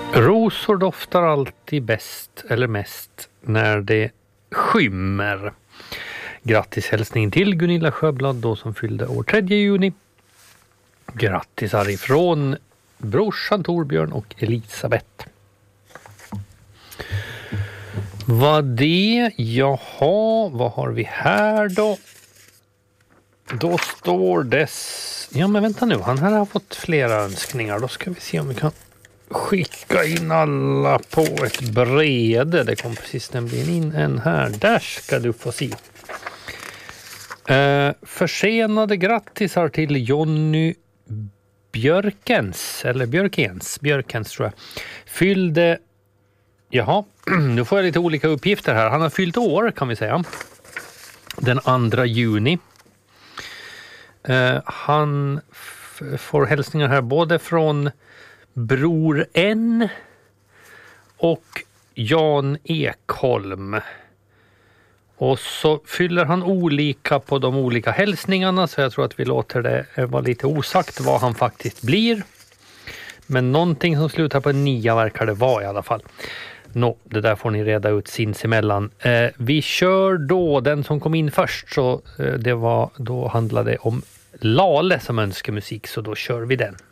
Rosor doftar alltid bäst eller mest när det skymmer. Grattis hälsning till Gunilla Sjöblad då som fyllde år 3 juni. Grattisar ifrån brorsan Torbjörn och Elisabeth. Vad det? Jaha, vad har vi här då? Då står det... Ja men vänta nu, han här har fått flera önskningar. Då ska vi se om vi kan skicka in alla på ett brede. Det kom precis nämligen in en här. Där ska du få se. Försenade grattisar till Jonny Björkens. Eller Björkens tror jag. Fyllde... Jaha, nu får jag lite olika uppgifter här. Han har fyllt år kan vi säga. Den 2 juni. Han får hälsningar här både från Bror N och Jan Ekholm. Och så fyller han olika på de olika hälsningarna, så jag tror att vi låter det vara lite osagt vad han faktiskt blir. Men någonting som slutar på 9 verkar det vara i alla fall. Det där får ni reda ut sinsemellan. Vi kör då den som kom in först, så då handlade det om Lale som önskar musik, så då kör vi den.